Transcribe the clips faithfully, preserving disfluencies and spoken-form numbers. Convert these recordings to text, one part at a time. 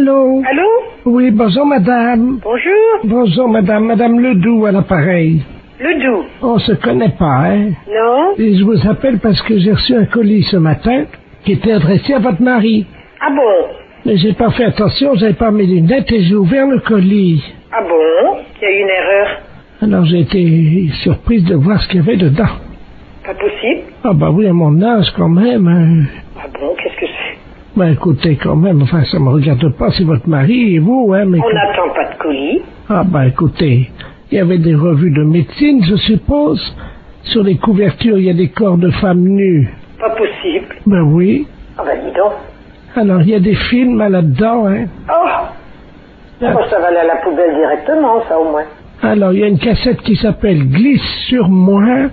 Allô? Allô? Oui, bonjour madame. Bonjour. Bonjour madame, madame Ledoux à l'appareil. Ledoux? On se connaît pas, hein? Non? Et je vous appelle parce que j'ai reçu un colis ce matin qui était adressé à votre mari. Ah bon? Mais j'ai pas fait attention, j'avais pas mes lunettes et j'ai ouvert le colis. Ah bon? Il y a eu une erreur. Alors j'ai été surprise de voir ce qu'il y avait dedans. Pas possible? Ah bah oui, à mon âge quand même. Hein. Ah bon, qu'est-ce que c'est? Ben écoutez, quand même, enfin ça me regarde pas, c'est votre mari et vous, hein, mais... On n'attend pas de colis. Ah ben écoutez, il y avait des revues de médecine, je suppose. Sur les couvertures, il y a des corps de femmes nues. Pas possible. Ben oui. Ah ben dis donc. Alors il y a des films là-dedans, hein. Oh! Ah. Bah, ça va aller à la poubelle directement, ça au moins. Alors il y a une cassette qui s'appelle Glisse sur moi.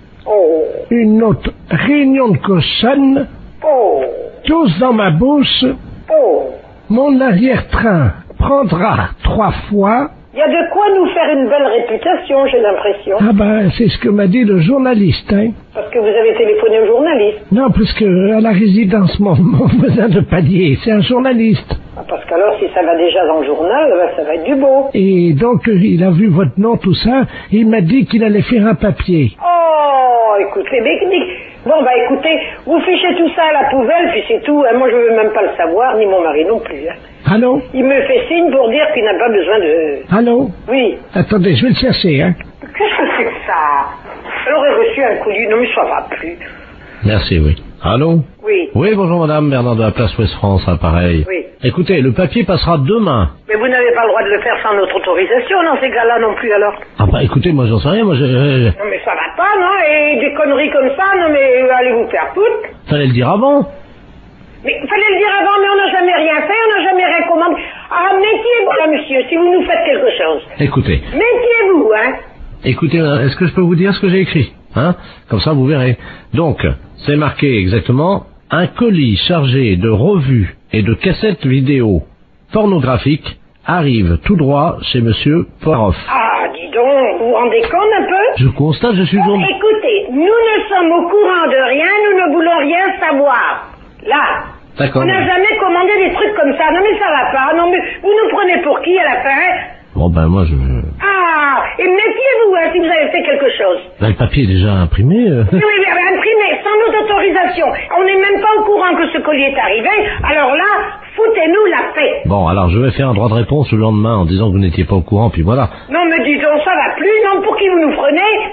Oh! Une autre, Réunion de cochonne. Oh! Tous dans ma bouche. Oh! Mon arrière-train prendra trois fois. Il y a de quoi nous faire une belle réputation, j'ai l'impression. Ah ben, c'est ce que m'a dit le journaliste, hein. Parce que vous avez téléphoné au journaliste. Non, puisque à la résidence, mon, mon voisin de palier, c'est un journaliste. Ah, parce qu'alors, si ça va déjà dans le journal, ben, ça va être du beau. Et donc, il a vu votre nom, tout ça, et il m'a dit qu'il allait faire un papier. Oh, écoutez, mais, mais, bon, bah écoutez, vous fichez tout ça à la poubelle, puis c'est tout. Hein. Moi, je veux même pas le savoir, ni mon mari non plus. Hein. Allô? Il me fait signe pour dire qu'il n'a pas besoin de... Allô? Oui. Attendez, je vais le chercher, hein. Qu'est-ce que c'est que ça? Elle aurait reçu un colis. Non, mais ça va plus. Merci, oui. Allô? Oui. Oui, bonjour madame, Bernard de la place Ouest France, appareil. Oui. Écoutez, le papier passera demain. Mais vous n'avez pas le droit de le faire sans notre autorisation, dans ces cas-là non plus, alors. Ah bah écoutez, moi j'en sais rien, moi je... je- Non, mais ça va pas, non? Et des conneries comme ça, non, mais allez vous faire foutre. Fallait le dire avant. Mais il fallait le dire avant, mais on n'a jamais rien fait, on n'a jamais rien commandé. Ah, méfiez-vous, là, monsieur, si vous nous faites quelque chose. Écoutez, Méfiez-vous, hein. écoutez, est-ce que je peux vous dire ce que j'ai écrit? Hein? Comme ça vous verrez. Donc, c'est marqué exactement, un colis chargé de revues et de cassettes vidéo pornographiques arrive tout droit chez monsieur Poiroff. Ah, dis donc, vous vous rendez compte un peu? Je constate, je suis Bon, journaliste. écoutez, nous ne sommes au courant de rien, nous ne voulons rien savoir. Là. D'accord. On n'a jamais commandé des trucs comme ça. Non, mais ça va pas. Non, mais vous nous prenez pour qui à la fin? Bon ben moi je... Ah, et méfiez-vous, hein, si vous avez fait quelque chose. Ben, le papier est déjà imprimé. euh. Oui, oui, mais imprimé, sans notre autorisation. On n'est même pas au courant que ce colis est arrivé. Alors là, foutez-nous la paix. Bon, alors je vais faire un droit de réponse le lendemain en disant que vous n'étiez pas au courant, puis voilà. Non, mais dis donc, ça va plus, non? Pour qui vous nous prenez?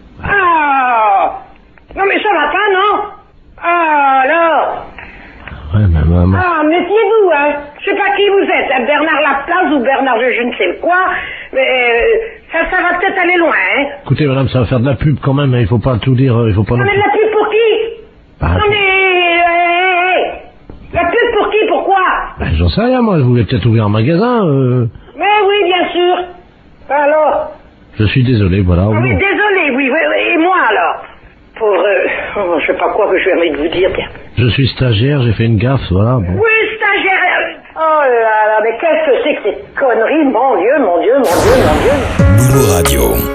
Ah! Non, mais ça va pas, non? Ah, alors? Ouais, mais maman... Ah, méfiez-vous, hein. Je sais pas qui vous êtes, hein, Bernard Laplace ou Bernard de je ne sais quoi, mais euh, ça, ça va peut-être aller loin, hein. Écoutez, madame, ça va faire de la pub quand même, hein, il faut pas tout dire, euh, il faut pas... Non, non mais plus- la pub pour qui? Bah, Non, mais... euh, la pub pour qui? Pourquoi? ben, j'en sais rien, moi, je voulais peut-être ouvrir un magasin, euh... Mais oui, bien sûr. Alors? Je suis désolé, voilà. Ah, au oui, moins. désolé, oui, oui, oui, et moi, alors? Pour, euh, oh, je sais pas quoi que j'ai envie de vous dire, bien. Je suis stagiaire, j'ai fait une gaffe, voilà. Bon. Oui, stagiaire. Oh là là, mais qu'est-ce que c'est que cette connerie? Mon Dieu, mon Dieu, mon Dieu, mon Dieu. Boulot Radio.